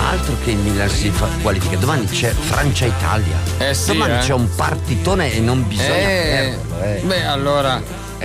altro che il Milan si qualifica. Domani c'è Francia-Italia. Sì, domani c'è un partitone e non bisogna perderlo. Beh, allora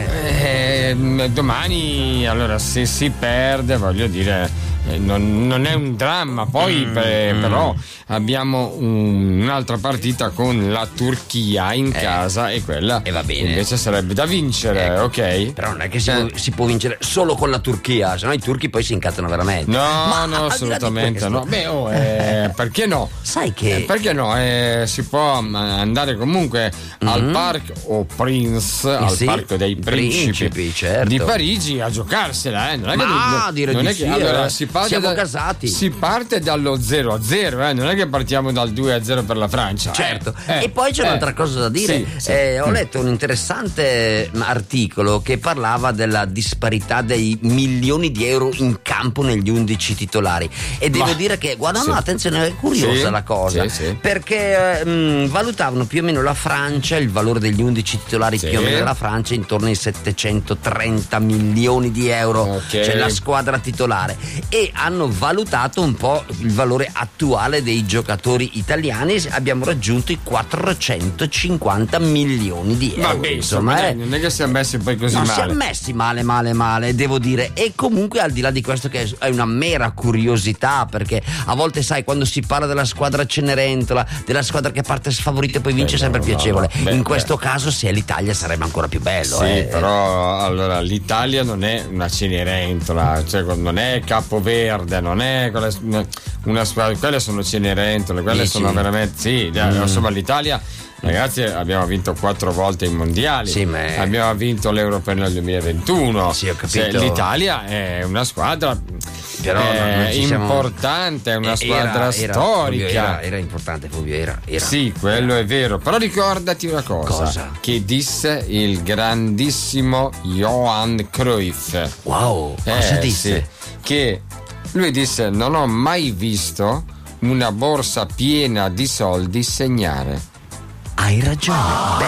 domani, allora, se si perde, voglio dire, non è un dramma. Poi però abbiamo un'altra partita con la Turchia in casa, e quella va bene. invece sarebbe da vincere, ok? Però non è che si può vincere solo con la Turchia, sennò i turchi poi si incazzano veramente. No, assolutamente no. Beh, perché no? Sai che perché no? Si può andare comunque al Parc au Prince, al Parco dei Principi, certo, di Parigi, a giocarsela, non è che allora siamo casati. Si parte dallo 0-0, non è che partiamo dal 2-0 per la Francia. Certo. E poi c'è un'altra cosa da dire. Sì. Ho letto un interessante articolo che parlava della disparità dei milioni di euro in campo negli 11 titolari, e devo dire che attenzione, è curiosa la cosa, perché valutavano più o meno la Francia, il valore degli 11 titolari più o meno della Francia intorno ai 730 milioni di euro, cioè la squadra titolare, e hanno valutato un po' il valore attuale dei giocatori italiani. Abbiamo raggiunto i 450 milioni di euro. Vabbè, insomma, non è che si è messi poi così male. Si è messi male, devo dire. E comunque, al di là di questo, che è una mera curiosità, perché a volte, sai, quando si parla della squadra Cenerentola, della squadra che parte sfavorita e poi vince, è sempre piacevole. In questo caso, se è l'Italia, sarebbe ancora più bello. Però allora l'Italia non è una Cenerentola, cioè non è Capoverde, non è una squadra, quelle sono Cenerentole, quelle sono veramente insomma, l'Italia, ragazzi, abbiamo vinto 4 volte i mondiali, abbiamo vinto l'Europeo nel 2021. Sì, ho capito. L'Italia è una squadra importante, è una squadra storica. Era importante, Fulvio, era. Sì, quello è vero. Però ricordati una cosa che disse il grandissimo Johan Cruyff. Wow, cosa disse? Che lui disse: non ho mai visto una borsa piena di soldi segnare. Hai ragione.